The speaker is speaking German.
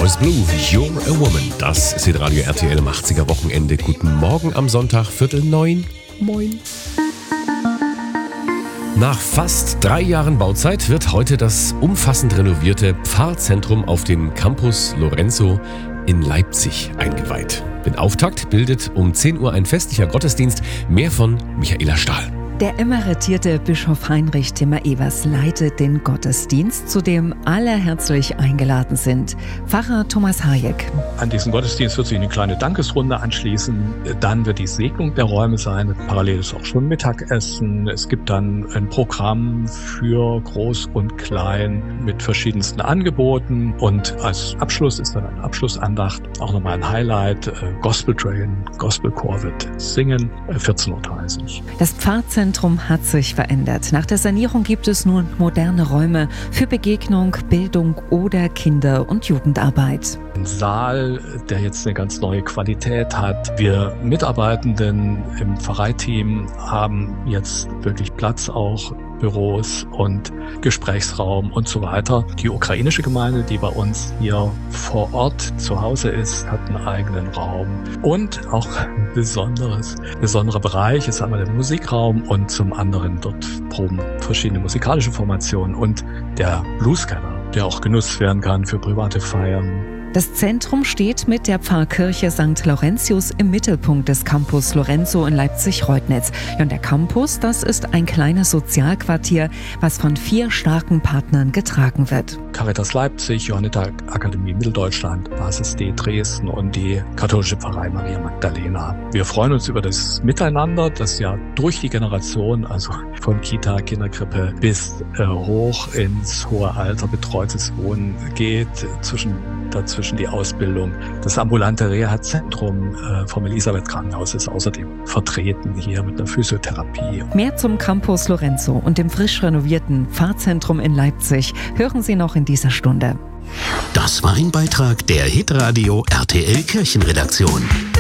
Boys Blue, You're a Woman. Das ist Radio RTL im 80er Wochenende. Guten Morgen am Sonntag, 8:45. Moin. Nach fast 3 Jahren Bauzeit wird heute das umfassend renovierte Pfarrzentrum auf dem Campus Lorenzo in Leipzig eingeweiht. Den Auftakt bildet um 10 Uhr ein festlicher Gottesdienst. Mehr von Michaela Stahl. Der emeritierte Bischof Heinrich Timmer-Evers leitet den Gottesdienst, zu dem alle herzlich eingeladen sind. Pfarrer Thomas Hayek. An diesen Gottesdienst wird sich eine kleine Dankesrunde anschließen. Dann wird die Segnung der Räume sein. Parallel ist auch schon Mittagessen. Es gibt dann ein Programm für Groß und Klein mit verschiedensten Angeboten. Und als Abschluss ist dann eine Abschlussandacht. Auch nochmal ein Highlight. Gospel Train, Gospelchor wird singen. 14:30 Uhr. Das Pfarrzentrum hat sich verändert. Nach der Sanierung gibt es nun moderne Räume für Begegnung, Bildung oder Kinder- und Jugendarbeit. Ein Saal, der jetzt eine ganz neue Qualität hat. Wir Mitarbeitenden im Pfarreiteam haben jetzt wirklich Platz, auch Büros und Gesprächsraum und so weiter. Die ukrainische Gemeinde, die bei uns hier vor Ort zu Hause ist, hat einen eigenen Raum und auch ein besonderer Bereich ist einmal der Musikraum und zum anderen dort proben verschiedene musikalische Formationen und der Blueskeller, der auch genutzt werden kann für private Feiern. Das Zentrum steht mit der Pfarrkirche St. Laurentius im Mittelpunkt des Campus Lorenzo in Leipzig-Reutnitz. Ja, und der Campus, das ist ein kleines Sozialquartier, was von 4 starken Partnern getragen wird. Caritas Leipzig, Johanniter Akademie Mitteldeutschland, Basis D Dresden und die katholische Pfarrei Maria Magdalena. Wir freuen uns über das Miteinander, das ja durch die Generation, also von Kita, Kinderkrippe bis hoch ins hohe Alter betreutes Wohnen geht, dazwischen die Ausbildung. Das ambulante Reha-Zentrum vom Elisabeth-Krankenhaus ist außerdem vertreten hier mit einer Physiotherapie. Mehr zum Campus Lorenzo und dem frisch renovierten Pfarrzentrum in Leipzig hören Sie noch in dieser Stunde. Das war ein Beitrag der Hitradio RTL Kirchenredaktion.